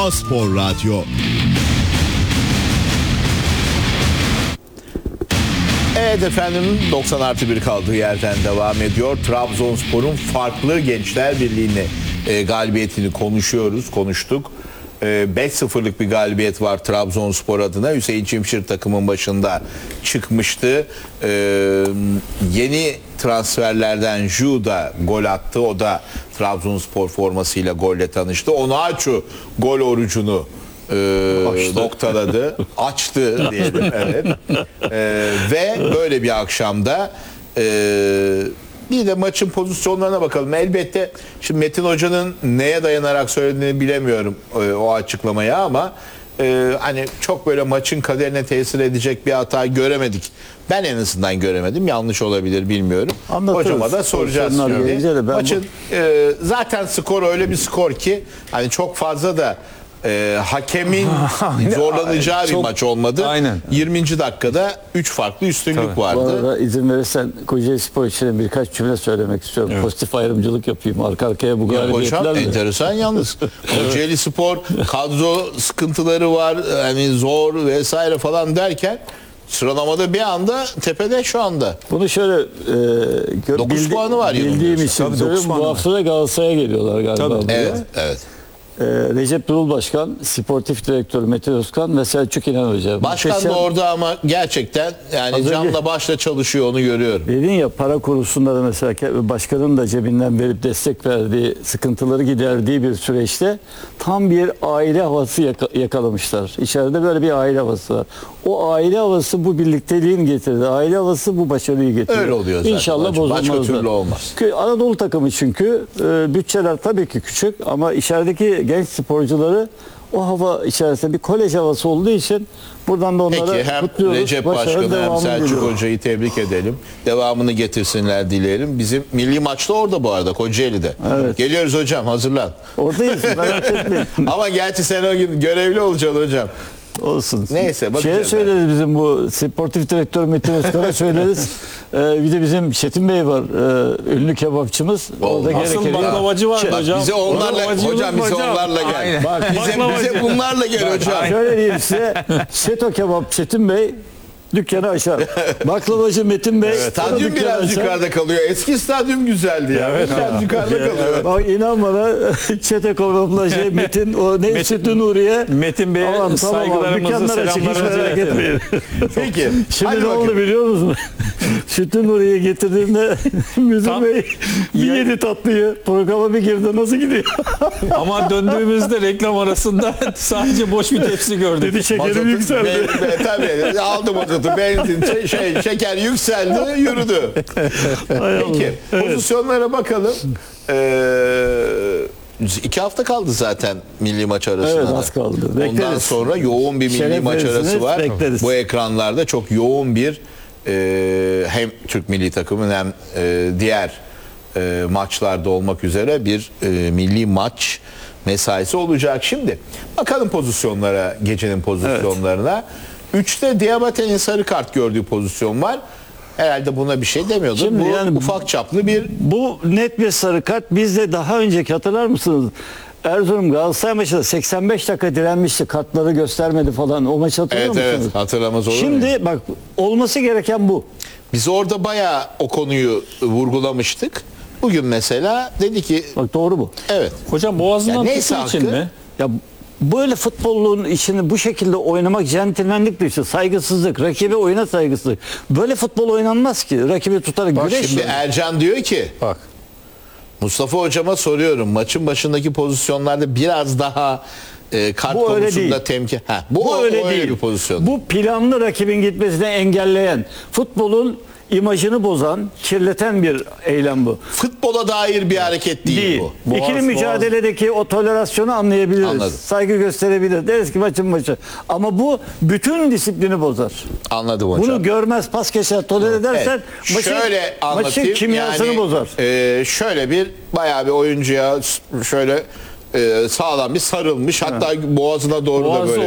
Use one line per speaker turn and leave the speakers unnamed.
A-Spor Radyo.
Evet efendim, 90+1 kaldığı yerden devam ediyor. Trabzonspor'un farklı Gençler Birliği'ni galibiyetini konuştuk. 5-0'lık bir galibiyet var Trabzonspor adına. Hüseyin Çimşir takımın başında çıkmıştı. Yeni transferlerden Ju da gol attı. O da Trabzonspor formasıyla golle tanıştı. Onuachu gol orucunu noktaladı. Açtı diyelim. Evet. Ve böyle bir akşamda bir de maçın pozisyonlarına bakalım. Elbette şimdi Metin Hoca'nın neye dayanarak söylediğini bilemiyorum o açıklamayı, ama hani çok böyle maçın kaderine tesir edecek bir hata göremedik. Ben en azından göremedim. Yanlış olabilir, bilmiyorum.
Anlatırız.
Hocama da soracağız şimdi. Maçın zaten skor öyle bir skor ki hani çok fazla da hakemin zorlanacağı bir maç olmadı.
Aynen.
20. dakikada 3 farklı üstünlük vardı.
Bu arada izin verirsen Kocaeli Spor için birkaç cümle söylemek istiyorum. Evet. Pozitif ayrımcılık yapayım. Arka arkaya bu galibiyetlerle.
Hocam enteresan yalnız. Kocaeli Spor kadro sıkıntıları var. Yani zor vesaire falan derken sıralamada bir anda tepede şu anda.
Bunu şöyle
9 puanı var
bildiğim için söylüyorum. Bu hafta da Galatasaray'a geliyorlar galiba.
Evet.
Recep Durul Başkan, Sportif Direktör Metin Özkan ve Selçuk İnan Hoca.
Başkan da orada ama gerçekten yani canla başla çalışıyor, onu görüyorum.
Dedin ya, para konusunda da mesela başkanın da cebinden verip destek verdiği, sıkıntıları giderdiği bir süreçte tam bir aile havası yakalamışlar. İçeride böyle bir aile havası var. O aile havası bu birlikteliğin getirdi. Aile havası bu başarıyı getirdi.
Öyle oluyor zaten.
İnşallah bozulmaz.
Başka türlü olmaz.
Anadolu takımı çünkü bütçeler tabii ki küçük ama içerideki genç sporcuları o hava içerisinde bir kolej havası olduğu için buradan da onlara
peki, hem
kutluyoruz.
Recep Başkan'ı hem Selçuk Hoca'yı tebrik edelim. Devamını getirsinler dileyelim. Bizim milli maçta orada bu arada, Kocaeli'de. Evet. Geliyoruz hocam, hazırlan.
Oradayız, merak etmeyin.
Ama gerçi sen o gün görevli olacaksın hocam.
Olsun.
Neyse, bakacağız.
Söyleriz bizim bu sportif direktör Metin Özkan'a söyleriz. Bir de bizim Çetin Bey var. Ünlü kebapçımız. Orada
asıl baklavacı var hocam.
Bize onlarla gel.
Bak,
bize bunlarla gel hocam.
Şöyle diyeyim size. Çeto Kebap Çetin Bey dükkanı açar. Baklavacı Metin Bey.
Evet, stadyum biraz yukarıda kalıyor. Eski stadyum güzeldi ya. Evet, biraz yukarıda kalıyor.
Bak inan bana, Çeto Kebap'la Metin, o ne Sütü Nuriye.
Metin Bey'e saygılarımızı, selamlarımızı
merak etmeyin.
Peki.
Şimdi ne oldu biliyor musun? Sütü Nuriye getirdiğinde Müdür Bey bir yedi tatlıyı, programa bir girdi, nasıl gidiyor?
Ama döndüğümüzde reklam arasında sadece boş bir tepsi gördük.
Dedi şekerim yükseldi.
Tabii aldım mazotu, benzin, şeker yükseldi, yürüdü. Peki, pozisyonlara bakalım. 2 hafta kaldı zaten milli maç arasında.
Evet, az kaldı. Bekleriz.
Ondan sonra yoğun bir milli maç arası var.
Bekleriz.
Bu ekranlarda çok yoğun bir hem Türk milli takımın hem diğer maçlarda olmak üzere bir milli maç mesaisi olacak. Şimdi bakalım pozisyonlara, gecenin pozisyonlarına. 3'te Diabate'nin sarı kart gördüğü pozisyon var. Herhalde buna bir şey demiyordu.
Şimdi
bu
yani
ufak çaplı bir...
Bu net bir sarı kart. Biz de daha önceki, hatırlar mısınız? Erzurum Galatasaray maçında 85 dakika direnmişti. Kartları göstermedi falan. O maçı hatırlıyor musunuz?
Evet, hatırlamaz olur mu?
Şimdi bak, olması gereken bu.
Biz orada bayağı o konuyu vurgulamıştık. Bugün mesela dedi ki...
Bak, doğru bu.
Evet.
Hocam boğazından tuttuğu için mi?
Ya böyle futbolun içini bu şekilde oynamak centilmenlik dışı, saygısızlık, rakibe oyuna saygısızlık. Böyle futbol oynanmaz ki. Rakibi tutarak
Bak
güreş.
şimdi Ercan diyor ki,
Bak.
Mustafa hocama soruyorum, maçın başındaki pozisyonlarda biraz daha kart
Bu öyle
konusunda
değil.
temkin. Bu
öyle değil.
Bir pozisyon.
Bu planlı rakibin gitmesini engelleyen, futbolun imajını bozan, kirleten bir eylem bu.
Futbola dair bir hareket değil bu.
İkili mücadeledeki o tolerasyonu anlayabiliriz.
Anladım.
Saygı gösterebiliriz. Deriz ki maçın maçı. Ama bu bütün disiplini bozar.
Anladım hocam.
Bunu görmez, pas geçer, tolere edersen
şöyle anlatayım.
maçın kimyasını bozar.
Şöyle bir bayağı bir oyuncuya şöyle sağlam bir sarılmış. Hatta boğazına doğru da böyle